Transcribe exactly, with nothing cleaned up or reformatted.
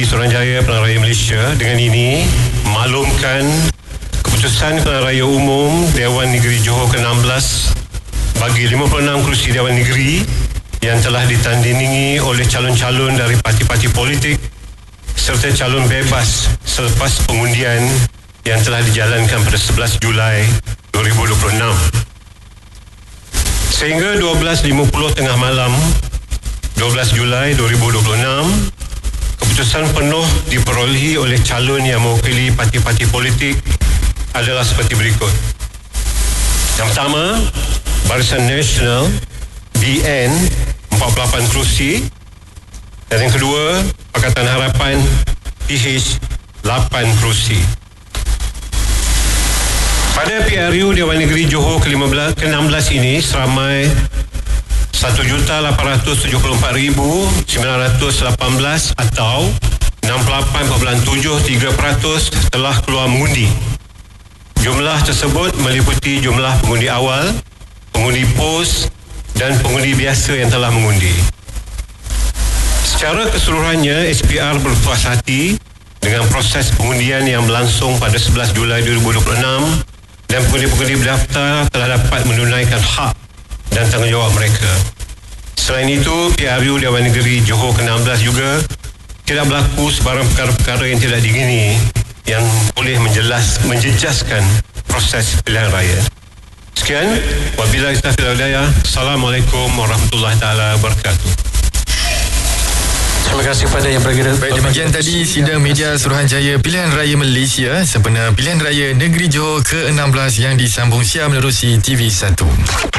Suruhanjaya Pilihan Raya Malaysia dengan ini maklumkan keputusan Pilihan Raya Umum Dewan Negeri Johor ke enam belas bagi lima puluh enam kerusi Dewan Negeri yang telah ditandingi oleh calon-calon dari parti-parti politik serta calon bebas selepas pengundian yang telah dijalankan pada sebelas Julai dua ribu dua puluh enam. Sehingga dua belas lima puluh tengah malam dua belas Julai dua ribu dua puluh enam, keputusan penuh diperolehi oleh calon yang mewakili parti-parti politik adalah seperti berikut. Yang pertama, Barisan Nasional B N empat puluh lapan kerusi, dan yang kedua Pakatan Harapan P H lapan kerusi. Pada P R U Dewan Negeri Johor ke enam belas ini seramai satu juta lapan ratus tujuh puluh empat ribu sembilan ratus lapan belas atau enam puluh lapan perpuluhan tujuh tiga peratus telah keluar mengundi. Jumlah tersebut meliputi jumlah pengundi awal, pengundi pos dan pengundi biasa yang telah mengundi. Secara keseluruhannya, S P R berpuas hati dengan proses pengundian yang berlangsung pada sebelas Julai dua ribu dua puluh enam dan pengundi-pengundi berdaftar telah dapat menunaikan hak dan tanggungjawab mereka. Selain itu, P R U Dewan Negeri Johor ke enam belas juga tidak berlaku sebarang perkara-perkara yang tidak diingini yang boleh menjelas, menjejaskan proses pilihan raya. Sekian, wabillahi taufiq wal hidayah. Assalamualaikum warahmatullahi taala wabarakatuh. Terima kasih kepada yang bergerak. Baik, demikian tadi sidang media Suruhanjaya Pilihan Raya Malaysia sempena Pilihan Raya Negeri Johor ke enam belas yang disambung siar menerusi T V satu.